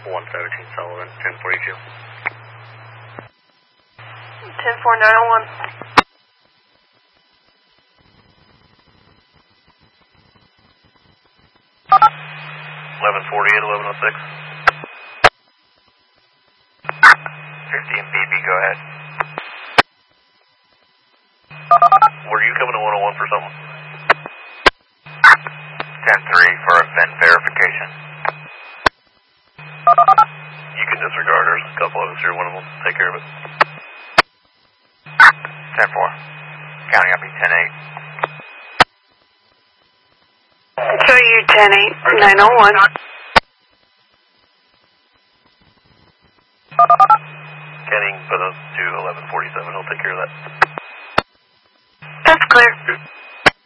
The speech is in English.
117 Sullivan, 1042. 104901. 1148, 1106. 15 BB, go ahead. Were you coming to 101 for something? 10-3 for event verification. You can disregard, there's a couple of us here, one of them will take care of it. 10-4. Counting up, be 10-8. Show you 10-8, 901. Kenning, put us to 1147, he'll take care of that.